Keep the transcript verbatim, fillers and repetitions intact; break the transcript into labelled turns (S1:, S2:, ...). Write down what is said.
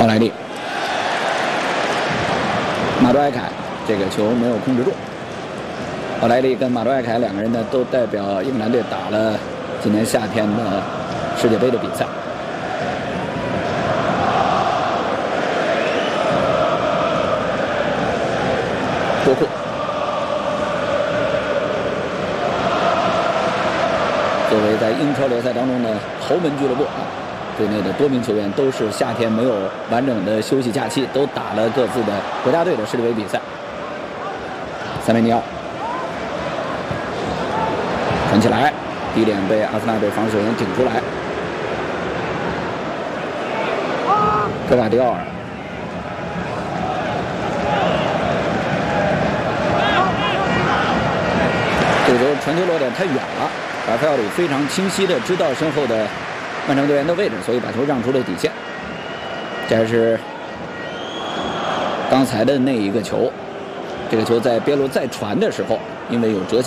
S1: 奥莱利，马杜埃凯这个球没有控制住。奥莱利跟马杜埃凯两个人呢，都代表英格兰队打了今年夏天的世界杯的比赛。多库，作为在英超联赛当中的豪门俱乐部啊。 队内的多名球员都是夏天没有完整的休息假期，都打了各自的国家队的世界杯比赛。塞梅尼奥传起来，低点被阿森纳队防守员顶出来。科瓦迪奥尔，这个球传球落点太远了，拉斐奥里非常清晰的知道身后的。 曼城队员的位置，所以把球让出了底线。这还是刚才的那一个球，这个球在边路再传的时候，因为有折。